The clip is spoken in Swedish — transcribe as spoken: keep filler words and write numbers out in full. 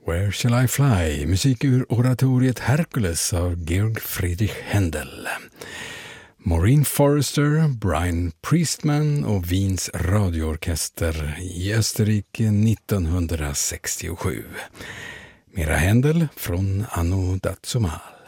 Where Shall I Fly? Musik ur oratoriet Hercules av Georg Friedrich Händel. Maureen Forrester, Brian Priestman och Wiens radioorkester i Österrike nittonhundrasextiosju. Mera Händel från Anno Dazumal.